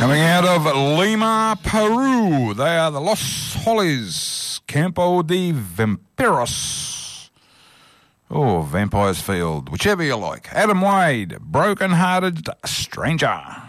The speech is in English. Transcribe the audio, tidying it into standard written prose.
Coming out of Lima, Peru, they are the Los Hollies, Campo de Vampiros. Or Vampires Field, whichever you like. Adam Wade, Broken Hearted Stranger.